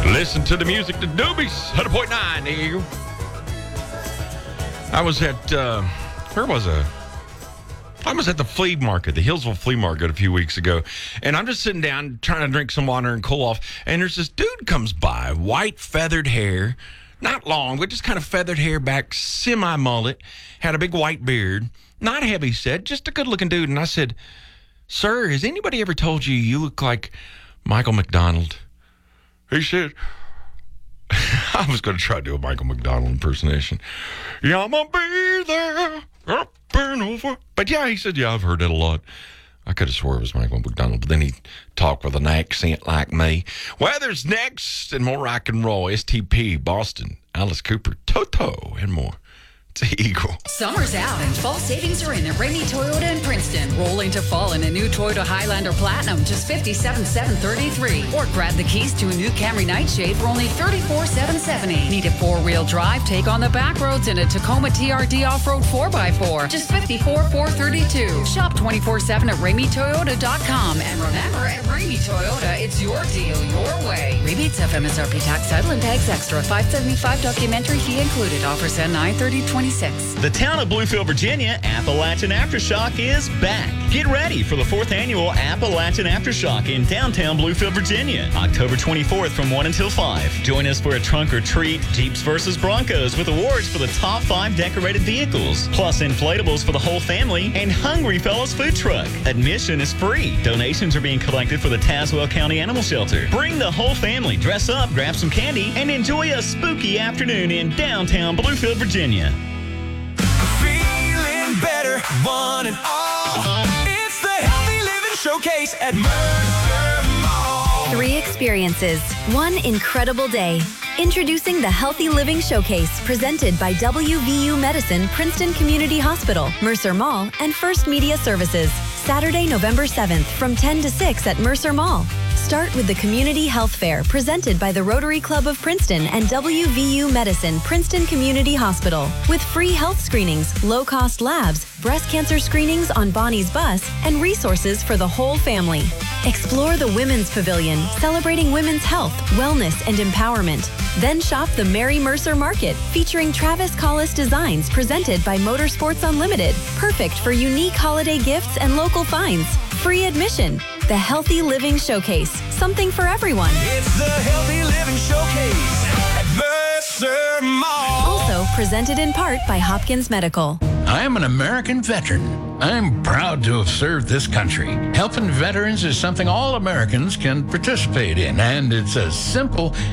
Listen to the music, the Doobies, 100.9. There you go. I was at, where was I? I was at the flea market, the Hillsville Flea Market a few weeks ago, and I'm just sitting down trying to drink some water and cool off, and there's this dude comes by, white feathered hair, not long, but just kind of feathered hair back, semi-mullet, had a big white beard, not heavy set, just a good-looking dude, and I said, "Sir, has anybody ever told you you look like Michael McDonald?" He said, I was going to try to do a Michael McDonald impersonation. "Yeah, I'm going to be there, up and over." But yeah, he said, "Yeah, I've heard that a lot." I could have swore it was Michael McDonald, but then he talked with an accent like me. Weather's next and more rock and roll. STP, Boston, Alice Cooper, Toto, and more. It's Eagle. Summer's out and fall savings are in at Ramey Toyota in Princeton. Roll into fall in a new Toyota Highlander Platinum, just $57,733. Or grab the keys to a new Camry Nightshade for only $34,770. Need a four-wheel drive? Take on the back roads in a Tacoma TRD Off-Road 4x4, just $54,432. Shop 24/7 at RameyToyota.com. And remember, at Ramey Toyota, it's your deal, your way. Rebates of MSRP tax title and tags extra. $575 documentary fee included. Offers end 9/30/26. The town of Bluefield, Virginia, Appalachian Aftershock is back. Get ready for the 4th annual Appalachian Aftershock in downtown Bluefield, Virginia, October 24th from 1 until 5. Join us for a trunk or treat, Jeeps versus Broncos with awards for the top 5 decorated vehicles, plus inflatables for the whole family and Hungry Fellas food truck. Admission is free. Donations are being collected for the Tazewell County Animal Shelter. Bring the whole family, dress up, grab some candy, and enjoy a spooky afternoon in downtown Bluefield, Virginia. Feeling better, one and all. It's the Healthy Living Showcase at Mercer Mall. 3 experiences, 1 incredible day. Introducing the Healthy Living Showcase, presented by WVU Medicine, Princeton Community Hospital, Mercer Mall, and First Media Services. Saturday, November 7th from 10 to 6 at Mercer Mall. Start with the Community Health Fair, presented by the Rotary Club of Princeton and WVU Medicine, Princeton Community Hospital, with free health screenings, low-cost labs, breast cancer screenings on Bonnie's bus, and resources for the whole family. Explore the Women's Pavilion, celebrating women's health, wellness, and empowerment. Then shop the Mary Mercer Market, featuring Travis Collis designs presented by Motorsports Unlimited, perfect for unique holiday gifts and local finds. Free admission. The Healthy Living Showcase, something for everyone. It's the Healthy Living Showcase at Mercer Mall. Also presented in part by Hopkins Medical. I am an American veteran. I'm proud to have served this country. Helping veterans is something all Americans can participate in, and it's as simple